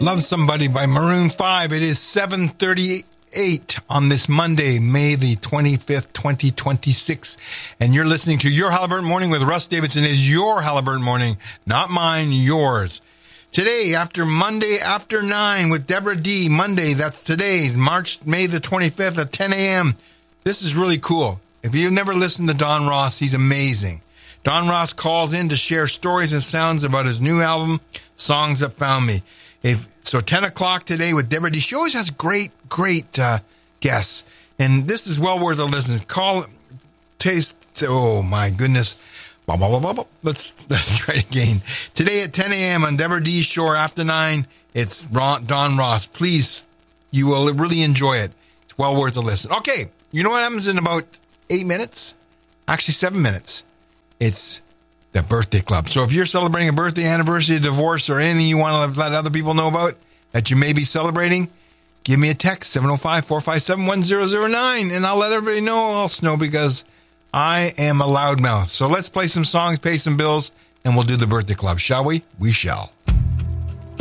Love Somebody by Maroon 5. It is 7:38 on this Monday, May the 25th, 2026. And you're listening to Your Halliburton Morning with Russ Davidson. It is your Halliburton Morning, not mine, yours. Today, after Monday after 9 with Deborah D. Monday, that's today, May the 25th at 10 a.m. This is really cool. If you've never listened to Don Ross, he's amazing. Don Ross calls in to share stories and sounds about his new album, Songs That Found Me. So 10 o'clock today with Deborah D. She always has great guests. And this is well worth a listen. Oh my goodness. Let's try it again. Today at 10 a.m. on Deborah D. Shore after 9, it's Don Ross. Please, you will really enjoy it. It's well worth a listen. Okay, you know what happens in about 8 minutes? Actually, 7 minutes. It's the birthday club. So if you're celebrating a birthday, anniversary, divorce, or anything you want to let other people know about that you may be celebrating, give me a text, 705-457-1009, and I'll let everybody else know because I am a loudmouth. So let's play some songs, pay some bills, and we'll do the birthday club, shall we? We shall.